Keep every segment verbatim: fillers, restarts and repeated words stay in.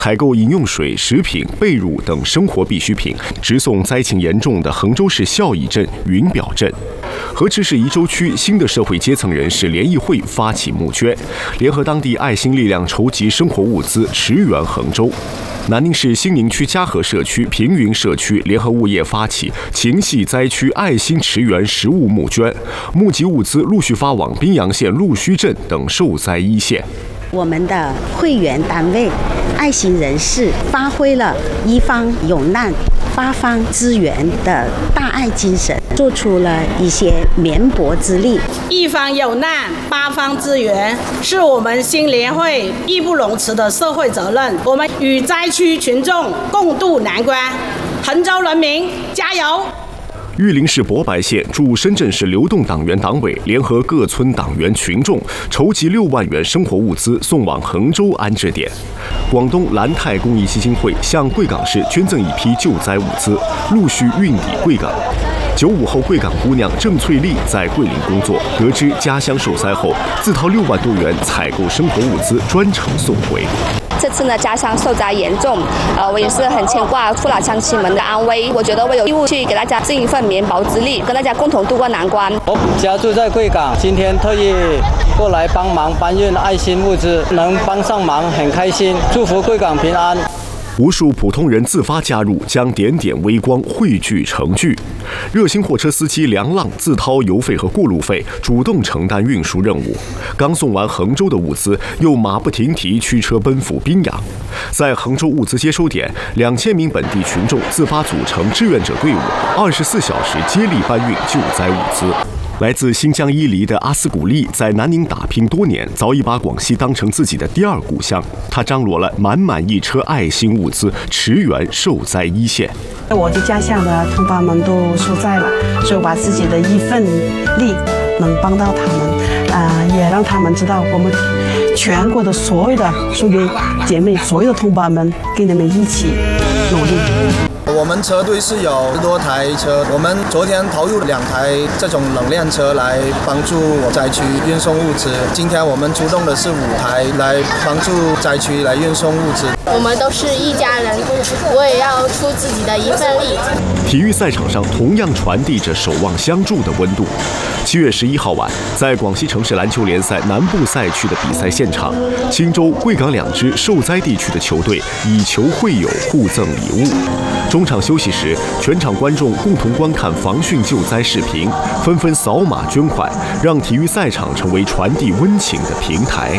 采购饮用水、食品、被褥等生活必需品，直送灾情严重的衡州市孝义镇、云表镇。河池市宜州区新的社会阶层人士联谊会发起募捐，联合当地爱心力量筹集生活物资，驰援衡州。南宁市兴宁区嘉禾社区、平云社区联合物业发起秦系灾区爱心驰援食物募捐，募集物资陆续发往宾阳县陆须镇等受灾一线。 我们的会员单位、爱心人士发挥了一方有难、八方支援的大爱精神，做出了一些绵薄之力。 一方有难，八方支援，是我们新联会义不容辞的社会责任。我们与灾区群众共度难关，衡州人民加油！ 玉林市博白县驻深圳市流动党员党委联合各村党员群众筹集六万元生活物资送往衡州安置点。广东蓝泰公益基金会向贵港市捐赠一批救灾物资，陆续运抵贵港。九五后贵港姑娘郑翠丽在桂林工作，得知家乡受灾后，自掏六万多元采购生活物资，专程送回。 这次呢，家乡受灾严重，呃，我也是很牵挂父老乡亲们的安危。我觉得我有义务去给大家尽一份绵薄之力，跟大家共同度过难关。 我家住在贵港，今天特意过来帮忙搬运爱心物资，能帮上忙很开心，祝福贵港平安。 无数普通人自发加入，将点点微光汇聚成聚。热心货车司机梁浪自掏油费和过路费，主动承担运输任务。刚送完衡州的物资，又马不停蹄驱车奔赴宾阳。在衡州物资接收点，两千名本地群众自发组成志愿者队伍，二十四小时接力搬运救灾物资。来自新疆伊犁的阿斯古丽在南宁打拼多年，早已把广西当成自己的第二故乡。他张罗了满满一车爱心物资，驰援受灾一线。 我的家乡的同胞们都受灾了，所以我把自己的一份力能帮到他们，啊、呃，也让他们知道我们全国的所有的兄弟姐妹、所有的同胞们跟你们一起努力。 我们车队是有十多台车，我们昨天投入两台这种冷链车来帮助灾区运送物资。今天我们出动的是五台来帮助灾区来运送物资。 我们都是一家人，我也要出自己的一份力。 体育赛场上同样传递着守望相助的温度。七月十一号晚，在广西城市篮球联赛南部赛区的比赛现场，钦州、贵港两支受灾地区的球队以球会友，互赠礼物。中场休息时，全场观众共同观看防汛救灾视频，纷纷扫码捐款，让体育赛场成为传递温情的平台。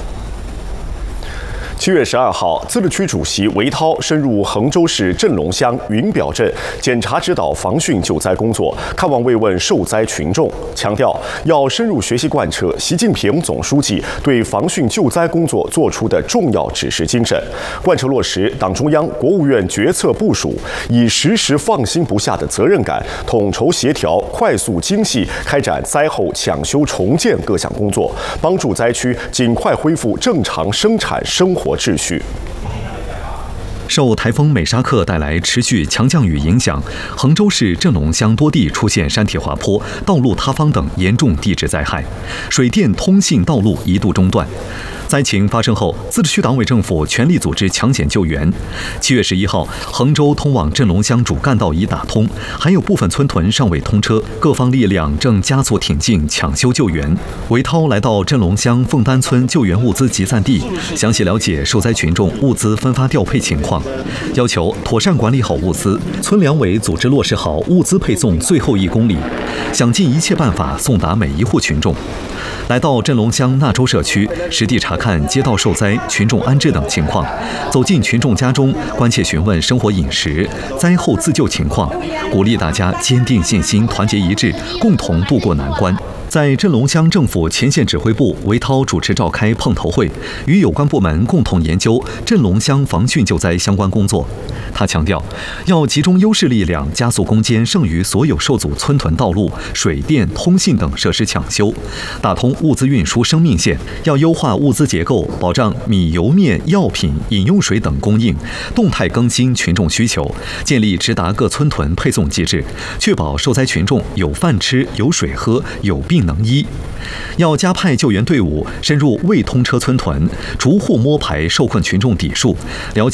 七月十二号，自治区主席韦涛深入衡州市镇龙乡云表镇，检查指导防汛救灾工作，看望慰问受灾群众，强调要深入学习贯彻习近平总书记对防汛救灾工作作出的重要指示精神，贯彻落实党中央、国务院决策部署，以时时放心不下的责任感，统筹协调、快速精细开展灾后抢修重建各项工作，帮助灾区尽快恢复正常生产生活秩序。 受台风美沙克带来持续强降雨影响，衡州市镇龙乡多地出现山体滑坡、道路塌方等严重地质灾害，水电、通信、道路一度中断。灾情发生后，自治区党委政府全力组织抢险救援。七月十一号，衡州通往镇龙乡主干道已打通，还有部分村屯尚未通车，各方力量正加速挺进抢修救援。韦涛来到镇龙乡凤丹村救援物资集散地，详细了解受灾群众物资分发调配情况，要求妥善管理好物资，村两委组织落实好物资配送最后一公里，想尽一切办法送达每一户群众。来到镇龙乡纳州社区，实地查看街道受灾、群众安置等情况，走进群众家中，关切询问生活饮食、灾后自救情况，鼓励大家坚定信心、团结一致，共同度过难关。在镇龙乡政府前线指挥部，韦涛主持召开碰头会，与有关部门共同研究镇龙乡防汛救灾相关工作。他强调，要集中优势力量，加速攻坚剩余所有受阻村屯道路、水电、通信等设施抢修，打通物资运输生命线。要优化物资结构，保障米油面、药品、饮用水等供应，动态更新群众需求，建立直达各村屯配送机制，确保受灾群众有饭吃、有水喝、有病能医。要加派救援队伍深入未通车村屯，逐户摸排受困群众底数，了解